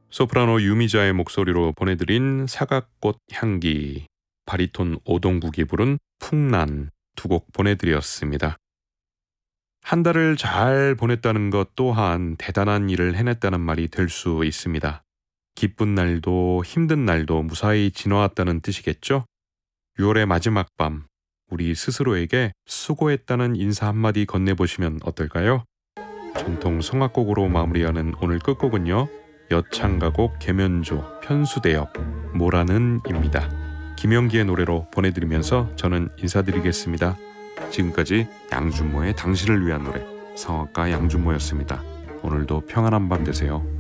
소프라노 유미자의 목소리로 보내드린 사각꽃 향기, 바리톤 오동국이 부른 풍란 두 곡 보내드렸습니다. 한 달을 잘 보냈다는 것 또한 대단한 일을 해냈다는 말이 될 수 있습니다. 기쁜 날도 힘든 날도 무사히 지나왔다는 뜻이겠죠? 6월의 마지막 밤, 우리 스스로에게 수고했다는 인사 한마디 건네보시면 어떨까요? 전통 성악곡으로 마무리하는 오늘 끝곡은요, 여창가곡 계면조 편수대역 모라는입니다. 김영기의 노래로 보내드리면서 저는 인사드리겠습니다. 지금까지 양준모의 당신을 위한 노래, 성악가 양준모였습니다. 오늘도 평안한 밤 되세요.